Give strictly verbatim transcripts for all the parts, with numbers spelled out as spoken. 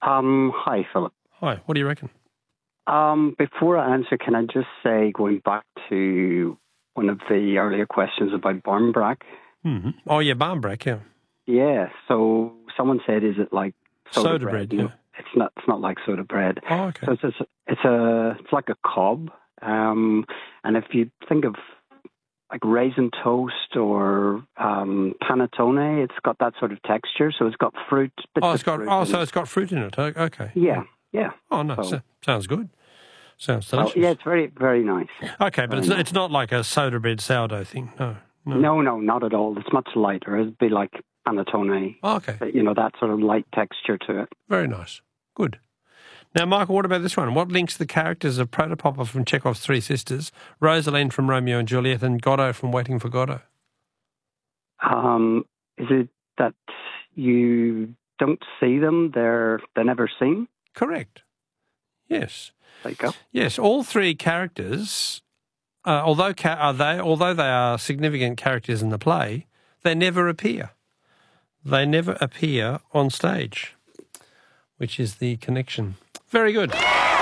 Um, hi, Philip. Hi, what do you reckon? Um, before I answer, can I just say, going back to one of the earlier questions about Barmbrack? Mm-hmm. Oh, yeah, Barmbrack, yeah. Yeah, so someone said, is it like soda, Soda bread? bread, yeah. No, it's not. It's not like soda bread. Oh, okay. So it's a, it's a, it's like a cob. Um, and if you think of like raisin toast or um, panettone, it's got that sort of texture. So it's got fruit. Bits Oh, it's of got. fruit Oh, in so it. it's got fruit in it. O- Okay. Yeah, yeah. Oh, no, So, so, sounds good. Sounds well, delicious. yeah, it's very, very nice. Okay, but Very it's nice. it's not like a soda bread sourdough thing. No, no. No, no, not at all. It's much lighter. It'd be like panettone. Oh, okay. You know, that sort of light texture to it. Very nice. Good. Now, Michael, what about this one? What links the characters of Protopopper from Chekhov's Three Sisters, Rosalind from Romeo and Juliet, and Godot from Waiting for Godot? Um, is it that you don't see them? They're they're never seen? Correct. Yes. There you go. Yes, all three characters, uh, although ca- are they although they are significant characters in the play, they never appear. They never appear on stage, which is the connection. Very good.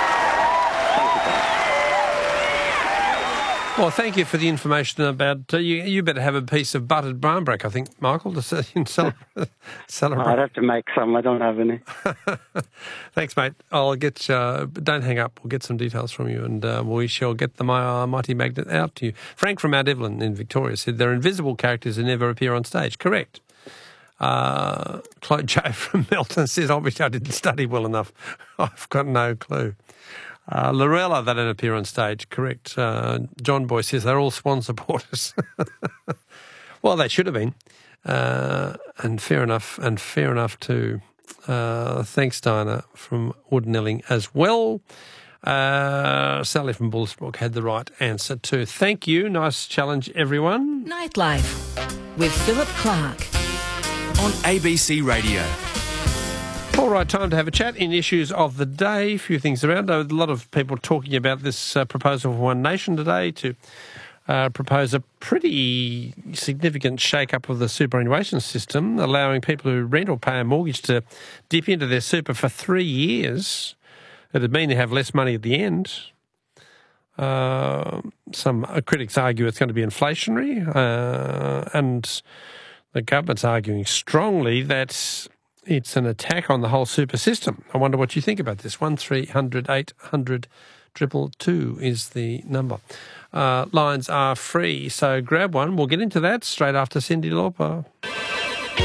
Well, thank you for the information about... Uh, you, you better have a piece of buttered barmbrack, I think, Michael, to celebrate. celebrate. I'd have to make some. I don't have any. Thanks, mate. I'll get... Uh, don't hang up. We'll get some details from you and uh, we shall get the uh, Mighty Magnet out to you. Frank from Mount Evelyn in Victoria said they're invisible characters who never appear on stage. Correct. Uh, Claude Joe from Melton says, obviously I didn't study well enough. I've got no clue. Uh, Lorella, they don't appear on stage. Correct. Uh, John Boy says they're all Swan supporters. Well, they should have been. Uh, and fair enough, and fair enough too. Uh, thanks, Diana, from Woodnelling as well. Uh, Sally from Bullsbrook had the right answer too. Thank you. Nice challenge, everyone. Nightlife with Philip Clark on A B C Radio. All right, time to have a chat in issues of the day. A few things around. A lot of people talking about this uh, proposal for One Nation today to uh, propose a pretty significant shake-up of the superannuation system, allowing people who rent or pay a mortgage to dip into their super for three years. It would mean they have less money at the end. Uh, some critics argue it's going to be inflationary, uh, and the government's arguing strongly that it's an attack on the whole super system. I wonder what you think about this. one three hundred eight hundred two two two is the number. Uh, lines are free, so grab one. We'll get into that straight after Cyndi Lauper.